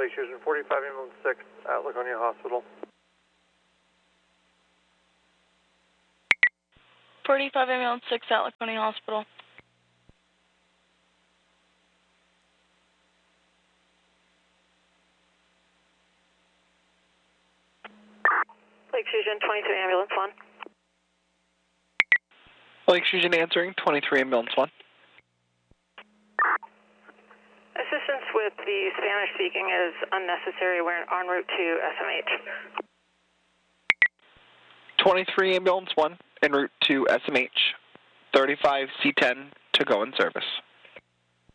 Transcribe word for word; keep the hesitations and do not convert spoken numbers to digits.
Lake Fusion, forty-five ambulance six at Laconia Hospital. forty-five ambulance six at Laconia Hospital. Lake Fusion, twenty-three ambulance one. Lake Fusion answering, twenty-three ambulance one. Assistance with the Spanish speaking is unnecessary. We're en route to S M H. twenty-three ambulance one en route to S M H. thirty-five C ten to go in service.